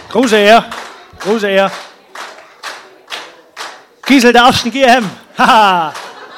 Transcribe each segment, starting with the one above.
Große Ehre. Große Ehre. Kiesel der ersten GM. Haha.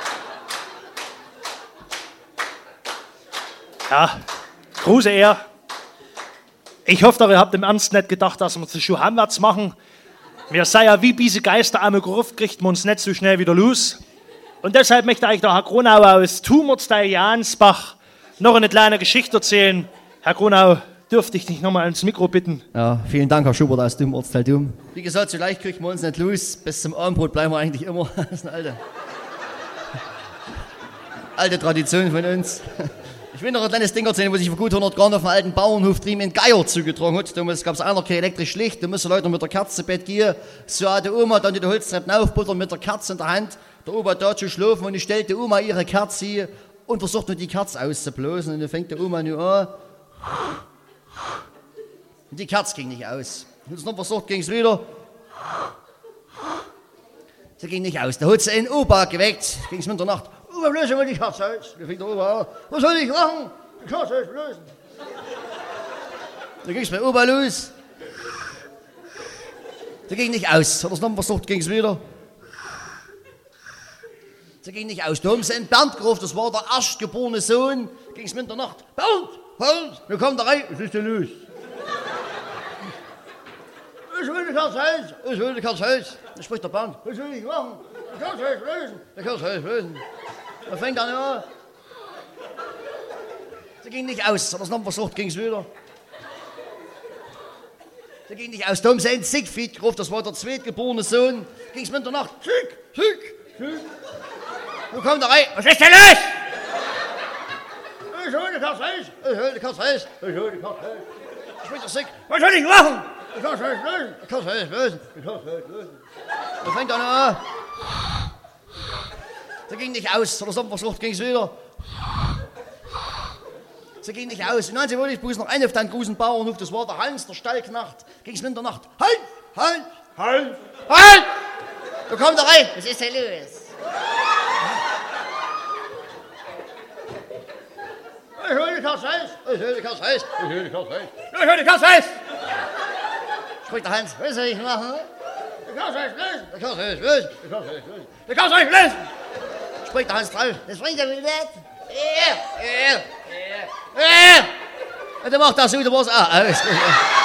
Ja, große Ehre. Ich hoffe, ihr habt im Ernst nicht gedacht, dass wir das schon heimwärts machen. Wir seien ja wie diese Geister am Gruft, kriegt man uns nicht so schnell wieder los. Und deshalb möchte ich der Herr Gronau aus Tumortsteil Jansbach noch eine kleine Geschichte erzählen. Herr Gronau, dürfte ich dich nochmal ans Mikro bitten? Ja, vielen Dank, Herr Schubert aus Tumortsteil Dum. Wie gesagt, so leicht kriegen wir uns nicht los. Bis zum Abendbrot bleiben wir eigentlich immer. Das ist eine alte Tradition von uns. Ich will noch ein kleines Ding erzählen, wo sich vor gut 100 Jahren auf dem alten Bauernhof drüben in Geier zugetragen hat. Damals gab es einer kein elektrisch Licht, da müssen Leute mit der Kerze ins Bett gehen. So hat die Oma dann die Holztreppen aufbuttern mit der Kerze in der Hand. Der Opa da zu schlafen und ich stellte die Oma ihre Kerze und versucht nur die Kerze auszublasen. Und dann fängt die Oma nur an. Und die Kerze ging nicht aus. Und es noch versucht, ging es wieder. Sie ging nicht aus. Da hat sie einen Opa geweckt, ging es mit der Nacht. Opa, löse mal die Kerze aus. Da fängt der Opa an. Was soll ich machen? Die Kerze auslösen. Da ging es bei Opa los. Da ging nicht aus. Hat er es noch versucht, ging es wieder. Sie ging nicht aus. Da haben sie einen Bernd gerufen, das war der erstgeborene Sohn. Ging es mit der Nacht. Bernd, wir kommen da rein. Was ist denn los? Ich will die Kerze aus. Ich will die Kerze aus. Dann spricht der Bernd. Was soll ich machen? Die Kerze auslösen. Die Kerze auslösen. Da fängt er an. Sie ging nicht aus. Hat er es noch versucht, ging es wieder. Sie ging nicht aus. Da haben sie einen Siegfried gerufen, das war der zweitgeborene Sohn. Ging es mit der Nacht. Sieg. Wo kommt der rein? Was ist denn los? Ich hol die Kerze raus. Ich hol die Kerze raus. Ich hol die Kerze raus. Spricht der Sieg. Was soll ich machen? Die Kerze lösen. Die Kerze lösen. Die Kerze lösen. Da fängt er an. Sie ging nicht aus. Hat er es noch versucht, ging es wieder. Sie ging nicht aus. Und dann wollte ich bloß noch einen auf den großen Bauernhof. Das war der Hans, der Stallknecht. Ging es mit der Nacht. Halt! Wo kommt der rein? Was ist denn los? Ich hol die Kerze raus. Ich hol die Kerze raus. Ich hol die Kerze raus. Ich hol die Kerze raus. Spricht der Hans. Was soll ich machen? Die Kerze lösen. Die Kerze lösen. Die Kerze lösen. Die Kerze lösen. Spricht der Hans drauf. Das bringt er wieder nicht. Und dann macht er so, da war's auch aus.